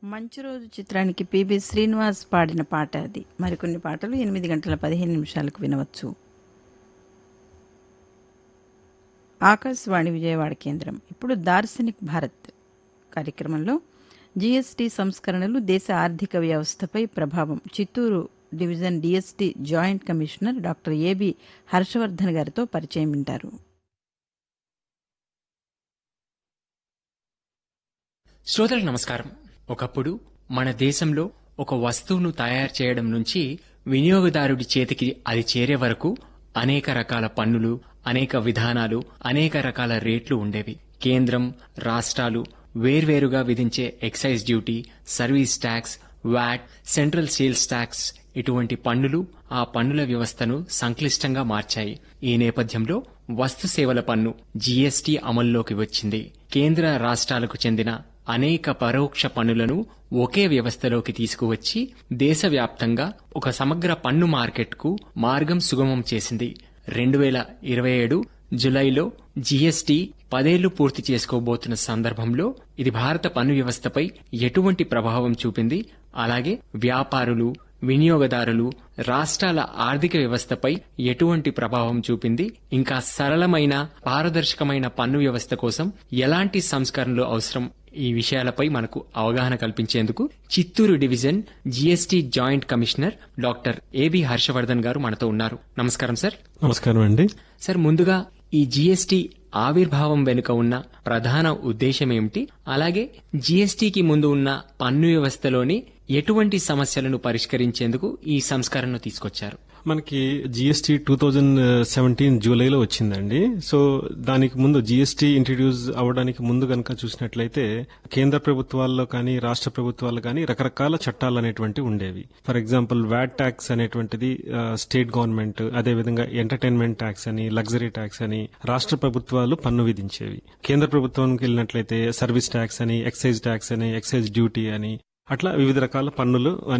మంచి రోజు చిత్రానికి పిబి శ్రీనివాస్ పాడిన పాట అది. మరికొన్ని పాటలు 8:15 వినవచ్చు. ఆకాశవాణి విజయవాడ కేంద్రం. ఇప్పుడు దార్శనిక్ భారత్ కార్యక్రమంలో జీఎస్టీ సంస్కరణలు దేశ ఆర్థిక వ్యవస్థపై ప్రభావం, Chittoor division DST joint commissioner doctor AB Harshavardhan గారితో పరిచయం వింటారు. శ్రోతలకు నమస్కారం. ఒకప్పుడు మన దేశంలో ఒక వస్తువును తయారు చేయడం నుంచి వినియోగదారుడి చేతికి అది చేరే వరకు అనేక రకాల పన్నులు, అనేక విధానాలు, అనేక రకాల రేట్లు ఉండేవి. కేంద్రం, రాష్ట్రాలు వేర్వేరుగా విధించే excise duty, service tax, VAT, central sales tax ఇటువంటి పన్నులు ఆ పన్నుల వ్యవస్థను సంక్లిష్టంగా మార్చాయి. ఈ నేపథ్యంలో వస్తు సేవల పన్ను జీఎస్టీ అమల్లోకి వచ్చింది. కేంద్ర రాష్ట్రాలకు చెందిన అనేక పరోక్ష పన్నులను ఒకే వ్యవస్థలోకి తీసుకువచ్చి దేశవ్యాప్తంగా ఒక సమగ్ర పన్ను మార్కెట్కు మార్గం సుగమం చేసింది. 2027 జులైలో జీఎస్టీ 10 ఏళ్లు పూర్తి చేసుకోబోతున్న సందర్భంలో ఇది భారత పన్ను వ్యవస్థపై ఎటువంటి ప్రభావం చూపింది, అలాగే వ్యాపారులు, వినియోగదారులు, రాష్ట్రాల ఆర్థిక వ్యవస్థపై ఎటువంటి ప్రభావం చూపింది, ఇంకా సరళమైన పారదర్శకమైన పన్ను వ్యవస్థ కోసం ఎలాంటి సంస్కరణలు అవసరం, ఈ విషయాలపై మనకు అవగాహన కల్పించేందుకు Chittoor division GST joint commissioner doctor AB Harshavardhan గారు మనతో ఉన్నారు. నమస్కారం సార్. నమస్కారం అండి. సార్, ముందుగా ఈ జీఎస్టీ ఆవిర్భావం వెనుక ఉన్న ప్రధాన ఉద్దేశం ఏమిటి, అలాగే జీఎస్టీకి ముందు ఉన్న పన్ను వ్యవస్థలోని ఎటువంటి సమస్యలను పరిష్కరించేందుకు ఈ సంస్కరణను తీసుకొచ్చారు? మనకి జీఎస్టీ 2017 జూలైలో వచ్చిందండి. సో దానికి ముందు జీఎస్టీ ఇంట్రడ్యూస్ అవ్వడానికి ముందు కనుక చూసినట్లయితే కేంద్ర ప్రభుత్వాల్లో కానీ రాష్ట్ర ప్రభుత్వాల్లో కానీ రకరకాల చట్టాలు అనేటువంటివి ఉండేవి. ఫర్ ఎగ్జాంపుల్ వ్యాట్ ట్యాక్స్ అనేటువంటిది స్టేట్ గవర్నమెంట్, అదేవిధంగా ఎంటర్టైన్మెంట్ ట్యాక్స్ అని, లగ్జరీ ట్యాక్స్ అని రాష్ట్ర ప్రభుత్వాలు పన్ను విధించేవి. కేంద్ర ప్రభుత్వానికి వెళ్ళినట్లయితే సర్వీస్ ట్యాక్స్ అని, ఎక్సైజ్ ట్యాక్స్ అని, ఎక్సైజ్ డ్యూటీ అని, అట్లా వివిధ రకాల పన్నులు